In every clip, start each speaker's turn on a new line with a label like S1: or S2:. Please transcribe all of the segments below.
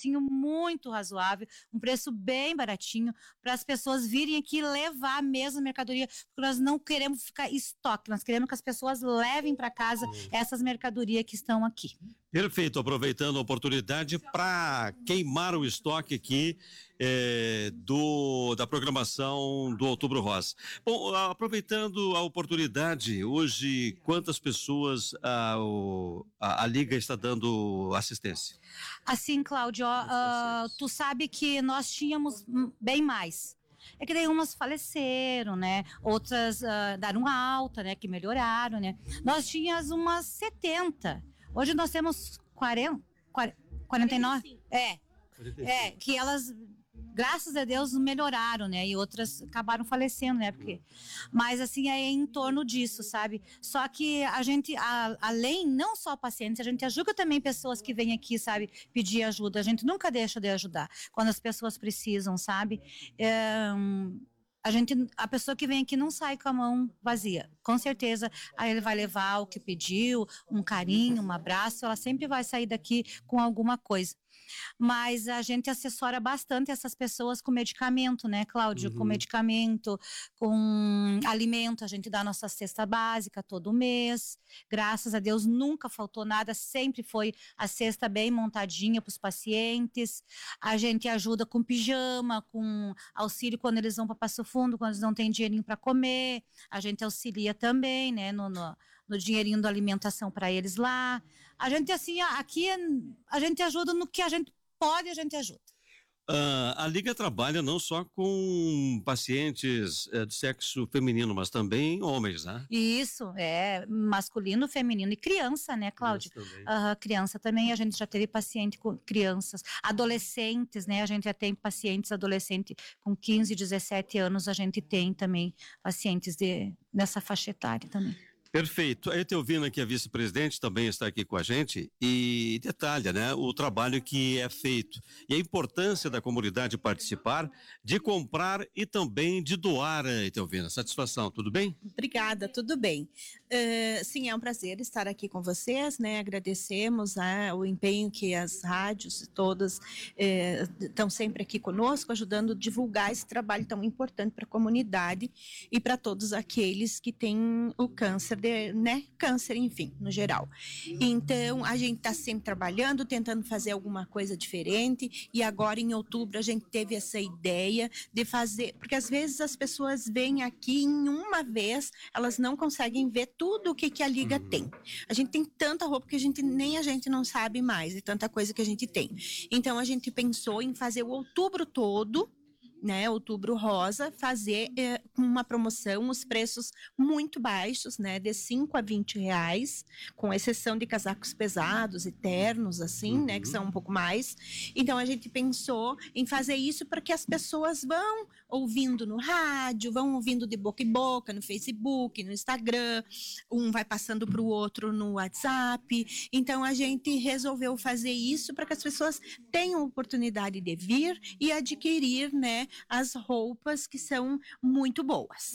S1: precinho muito razoável, um preço bem baratinho, para as pessoas virem aqui levar a mesma mercadoria, porque nós não queremos ficar estoque, nós queremos que as pessoas levem para casa essas mercadorias que estão aqui.
S2: Perfeito, aproveitando a oportunidade para queimar o estoque aqui da programação do Outubro Rosa. Bom, aproveitando a oportunidade, hoje quantas pessoas a Liga está dando assistência?
S1: Assim, Cláudio, tu sabe que nós tínhamos bem mais. É que daí umas faleceram, né? Outras deram alta, né? Que melhoraram, né? Nós tínhamos umas 70. Hoje nós temos 49. Que elas, graças a Deus, melhoraram, né? E outras acabaram falecendo, né? Mas assim, é em torno disso, sabe? Só que a gente, além, não só pacientes, a gente ajuda também pessoas que vêm aqui, sabe? Pedir ajuda. A gente nunca deixa de ajudar quando as pessoas precisam, sabe? A pessoa que vem aqui não sai com a mão vazia, com certeza. Aí ele vai levar o que pediu, um carinho, um abraço, ela sempre vai sair daqui com alguma coisa. Mas a gente assessora bastante essas pessoas com medicamento, né, Cláudio? Com medicamento, com alimento, a gente dá a nossa cesta básica todo mês. Graças a Deus nunca faltou nada, sempre foi a cesta bem montadinha para os pacientes. A gente ajuda com pijama, com auxílio quando eles vão para Passo Fundo, quando eles não têm dinheirinho para comer. A gente auxilia também, né, no dinheirinho da alimentação para eles lá. A gente, assim, aqui a gente ajuda no que a gente pode, a gente ajuda.
S2: A Liga trabalha não só com pacientes de sexo feminino, mas também homens, né?
S1: Isso, masculino, feminino e criança, né, Cláudio? Criança também, a gente já teve paciente com crianças, adolescentes, né, a gente já tem pacientes adolescentes com 15, 17 anos, a gente tem também pacientes nessa faixa etária também.
S2: Perfeito. Eu estou ouvindo aqui a vice-presidente também está aqui com a gente e detalha, né, o trabalho que é feito e a importância da comunidade participar, de comprar e também de doar, Etelvina. Satisfação, tudo bem?
S3: Obrigada, tudo bem. Sim, é um prazer estar aqui com vocês, né, agradecemos o empenho que as rádios todas estão sempre aqui conosco, ajudando a divulgar esse trabalho tão importante para a comunidade e para todos aqueles que têm o câncer, câncer, enfim, no geral. Então, a gente está sempre trabalhando, tentando fazer alguma coisa diferente, e agora em outubro a gente teve essa ideia de fazer, porque às vezes as pessoas vêm aqui em uma vez, elas não conseguem ver tudo o que a Liga tem. A gente tem tanta roupa que nem a gente não sabe mais, e tanta coisa que a gente tem. Então, a gente pensou em fazer o outubro todo, né, Outubro Rosa, fazer uma promoção, os preços muito baixos, né, de 5 a 20 reais, com exceção de casacos pesados e ternos, assim, né, que são um pouco mais. Então, a gente pensou em fazer isso para que as pessoas vão ouvindo no rádio, vão ouvindo de boca em boca, no Facebook, no Instagram, um vai passando para o outro no WhatsApp. Então, a gente resolveu fazer isso para que as pessoas tenham oportunidade de vir e adquirir, né, as roupas que são muito boas.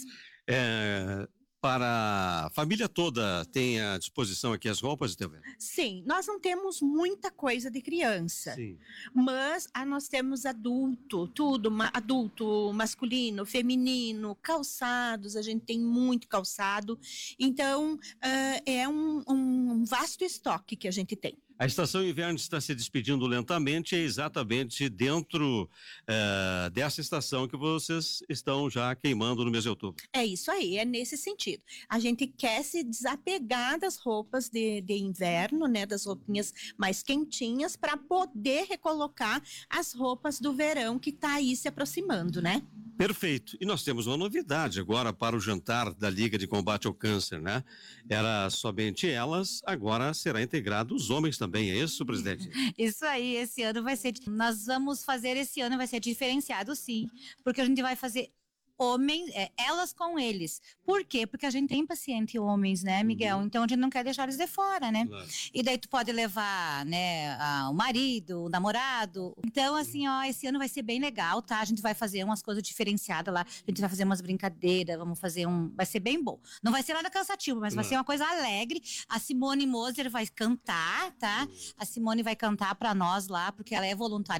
S2: Para a família toda tem à disposição aqui as roupas, Etelvina?
S3: Sim, nós não temos muita coisa de criança. Sim. Mas nós temos adulto, adulto, masculino, feminino, calçados, a gente tem muito calçado. Então, é um vasto estoque que a gente tem.
S2: A estação inverno está se despedindo lentamente, é exatamente dentro dessa estação que vocês estão já queimando no mês de outubro.
S3: É isso aí, é nesse sentido. A gente quer se desapegar das roupas de inverno, né, das roupinhas mais quentinhas, para poder recolocar as roupas do verão que está aí se aproximando, né?
S2: Perfeito. E nós temos uma novidade agora para o jantar da Liga de Combate ao Câncer, né? Era somente elas, agora será integrado os homens também, é isso, presidente?
S1: Isso aí, esse ano vai ser, nós vamos fazer esse ano, vai ser diferenciado sim, porque a gente vai fazer homens, elas com eles. Por quê? Porque a gente tem paciente homens, né, Miguel? Então a gente não quer deixar eles de fora, né? Claro. E daí tu pode levar, né, o marido, o namorado. Então, assim, esse ano vai ser bem legal, tá? A gente vai fazer umas coisas diferenciadas lá. A gente vai fazer umas brincadeiras, vamos fazer vai ser bem bom. Não vai ser nada cansativo, mas vai ser uma coisa alegre. A Simone Moser vai cantar, tá? A Simone vai cantar pra nós lá, porque ela é voluntária